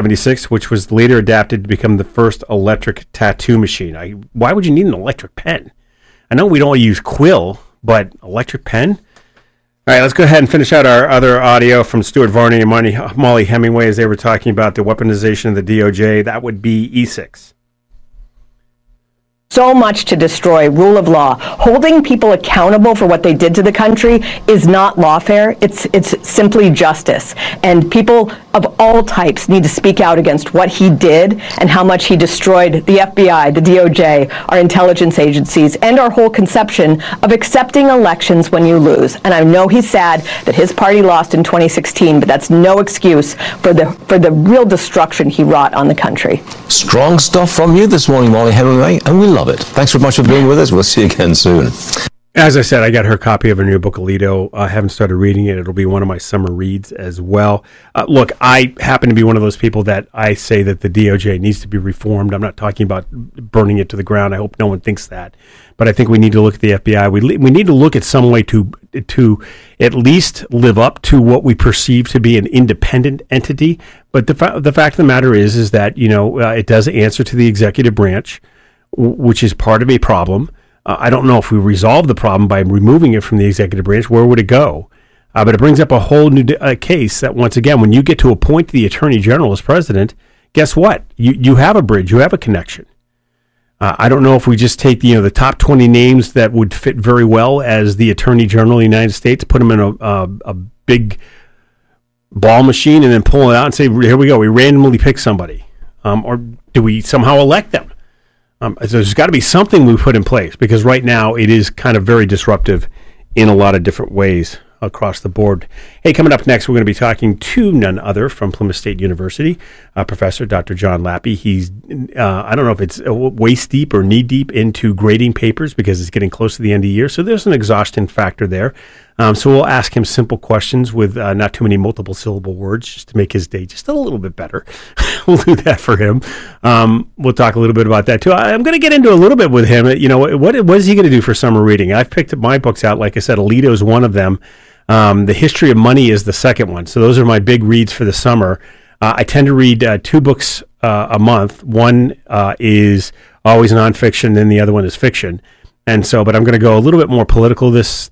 1976, which was later adapted to become the first electric tattoo machine. Why would you need an electric pen? I know we don't use quill, but electric pen? All right, let's go ahead and finish out our other audio from Stuart Varney and Molly Hemingway as they were talking about the weaponization of the DOJ. That would be E6. So much to destroy rule of law. Holding people accountable for what they did to the country is not lawfare. It's simply justice. And people of all types need to speak out against what he did and how much he destroyed the FBI, the DOJ, our intelligence agencies, and our whole conception of accepting elections when you lose. And I know he's sad that his party lost in 2016, but that's no excuse for the real destruction he wrought on the country. Strong stuff from you this morning, Molly Hemingway, and we love it. Thanks very much for being with us. We'll see you again soon. As I said, I got her copy of her new book, Alito. I haven't started reading it. It'll be one of my summer reads as well. Look, I happen to be one of those people that I say that the DOJ needs to be reformed. I'm not talking about burning it to the ground. I hope no one thinks that. But I think we need to look at the FBI. We need to look at some way to at least live up to what we perceive to be an independent entity. But the fact of the matter is that, it does answer to the executive branch, which is part of a problem. I don't know if we resolve the problem by removing it from the executive branch. Where would it go? But it brings up a whole new case that, once again, when you get to appoint the Attorney General as president, guess what? You have a bridge. You have a connection. I don't know if we just take the top 20 names that would fit very well as the Attorney General of the United States, put them in a big ball machine, and then pull it out and say, here we go. We randomly pick somebody. Or do we somehow elect them? So there's got to be something we put in place, because right now it is kind of very disruptive in a lot of different ways across the board. Hey, coming up next, we're going to be talking to none other from Plymouth State University, Professor Dr. John Lappy. He's, I don't know if it's waist deep or knee deep into grading papers because it's getting close to the end of the year. So there's an exhaustion factor there. So we'll ask him simple questions with not too many multiple syllable words just to make his day just a little bit better. We'll do that for him. We'll talk a little bit about that too. I'm going to get into a little bit with him. What is he going to do for summer reading? I've picked up my books out. Like I said, Alito is one of them. The History of Money is the second one. So those are my big reads for the summer. I tend to read 2 books a month. One is always nonfiction, and the other one is fiction. And so, but I'm going to go a little bit more political this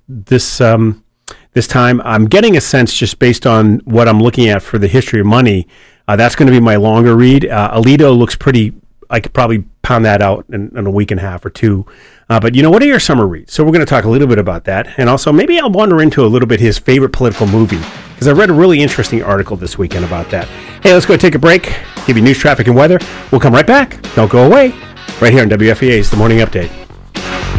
time. I'm getting a sense, just based on what I'm looking at for the History of Money, that's going to be my longer read. Alito looks pretty. I could probably pound that out in a week and a half or two. But what are your summer reads? So we're going to talk a little bit about that. And also maybe I'll wander into a little bit his favorite political movie, because I read a really interesting article this weekend about that. Hey, let's go take a break, give you news, traffic, and weather. We'll come right back. Don't go away. Right here on WFEA's The Morning Update.